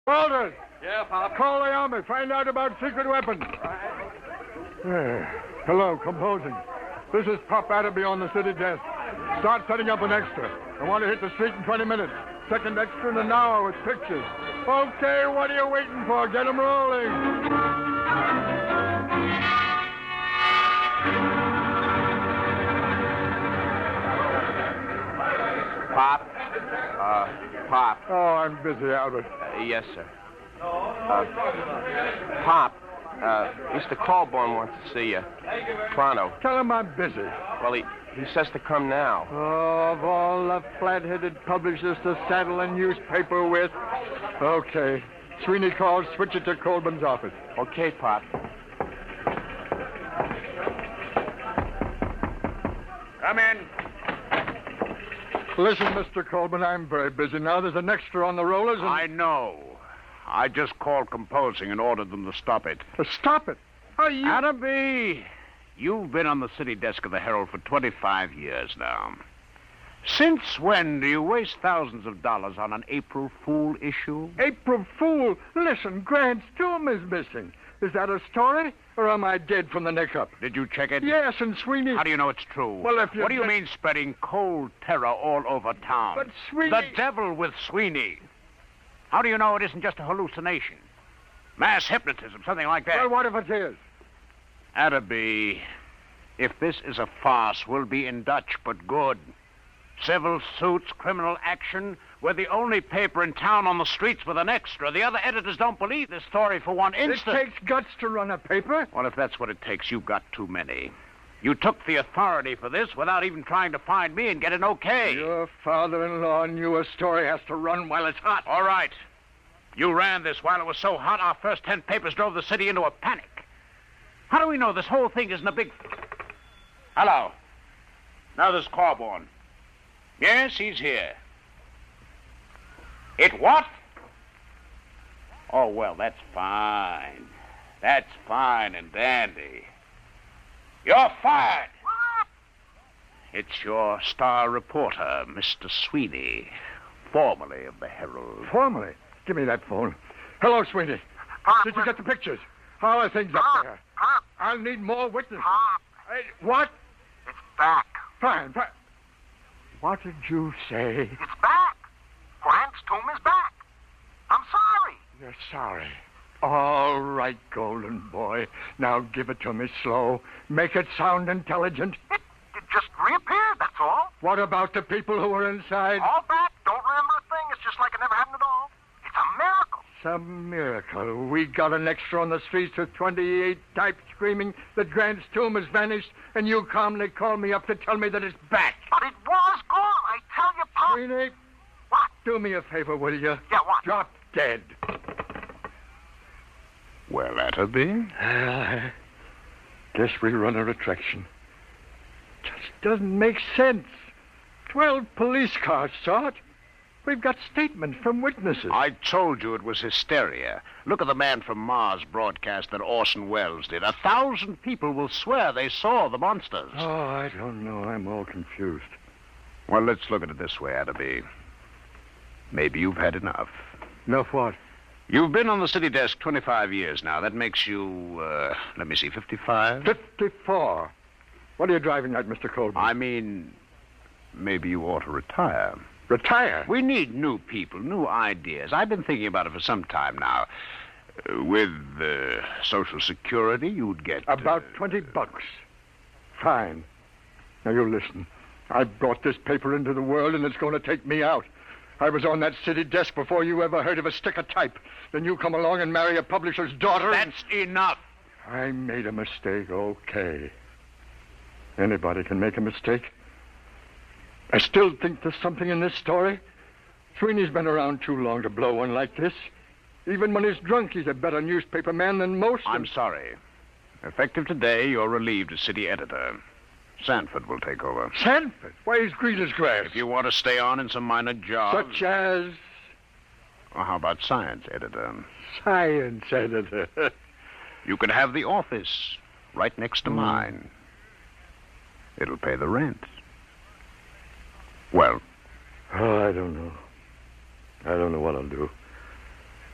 Walters! Yeah, Pop? Call the army. Find out about secret weapons. Hello, composing. This is Pop Atterby on the city desk. Start setting up an extra. I want to hit the street in 20 minutes. Second extra in an hour with pictures. Okay, what are you waiting for? Get 'em rolling. Pop? Pop. Oh, I'm busy, Albert. Yes, sir. Pop, Mr. Colborne wants to see you. Pronto. Tell him I'm busy. Well, he says to come now. Oh, of all the flat-headed publishers to saddle a newspaper with. Okay. Sweeney calls, switch it to Colburn's office. Okay, Pop. Come in. Listen, Mr. Colburn, I'm very busy now. There's an extra on the rollers and... I know. I just called composing and ordered them to stop it. Stop it. Are you... Atterby, you've been on the city desk of the Herald for 25 years now. Since when do you waste thousands of dollars on an April Fool issue? April Fool. Listen, Grant's tomb is missing. Is that a story? Or am I dead from the neck up? Did you check it? Yes, and Sweeney... How do you know it's true? Well, if you... What do you mean spreading cold terror all over town? But Sweeney... The devil with Sweeney. How do you know it isn't just a hallucination? Mass hypnotism, something like that. Well, what if it is? Atterby, if this is a farce, we'll be in Dutch, but good. Civil suits, criminal action. We're the only paper in town on the streets with an extra. The other editors don't believe this story for one instant. It takes guts to run a paper. Well, if that's what it takes, you've got too many. You took the authority for this without even trying to find me and get an okay. Your father-in-law knew a story has to run while it's hot. All right. You ran this while it was so hot, our first 10 papers drove the city into a panic. How do we know this whole thing isn't a big... Hello. Now there's Corborn. Yes, he's here. It what? Oh, well, that's fine. That's fine and dandy. You're fired. What? It's your star reporter, Mr. Sweeney, formerly of the Herald. Formerly? Give me that phone. Hello, Sweeney. Pop. Did you get the pictures? How are things up Pop. there? Pop. I'll need more witnesses. Pop. Hey, what? It's back. Fine. What did you say? It's back. Grant's tomb is back. I'm sorry. You're sorry. All right, Golden Boy. Now give it to me slow. Make it sound intelligent. It just reappeared, that's all. What about the people who were inside? All back. Don't remember a thing. It's just like it never happened at all. It's a miracle. Some miracle. We got an extra on the streets with 28 types screaming that Grant's tomb has vanished, and you calmly call me up to tell me that it's back. But it was gone. I tell you, Pop. Sweeney, What? do me a favor, will you? Yeah, what? Drop dead. Well, Atterby? Guess we run a retraction. Just doesn't make sense. 12 police cars saw it. We've got statements from witnesses. I told you it was hysteria. Look at the Man from Mars broadcast that Orson Welles did. 1,000 people will swear they saw the monsters. Oh, I don't know. I'm all confused. Well, let's look at it this way, Atterby. Maybe you've had enough. Enough what? You've been on the city desk 25 years now. That makes you, 55? 54. What are you driving at, Mr. Colby? I mean, maybe you ought to retire. Retire? We need new people, new ideas. I've been thinking about it for some time now. With Social Security, you'd get... About $20. Fine. Now, you listen. I brought this paper into the world, and it's going to take me out. I was on that city desk before you ever heard of a stick of type. Then you come along and marry a publisher's daughter. That's enough. I made a mistake, okay. Anybody can make a mistake. I still think there's something in this story. Sweeney's been around too long to blow one like this. Even when he's drunk, he's a better newspaper man than most. I'm sorry. Effective today, you're relieved as city editor. Sanford will take over. Sanford? Why, he's green as grass. If you want to stay on in some minor job... Such as... Well, how about science editor? Science editor. You could have the office right next to mine. It'll pay the rent. Well? Oh, I don't know. I don't know what I'll do.